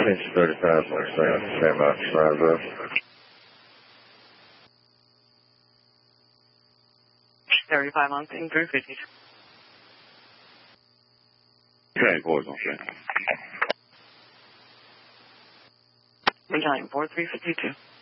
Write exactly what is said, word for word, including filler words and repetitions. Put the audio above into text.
Change thirty-five, one second, stand by, rise up. thirty-five on scene, three fifty. Okay, boys on scene. Battalion four, three fifty-two.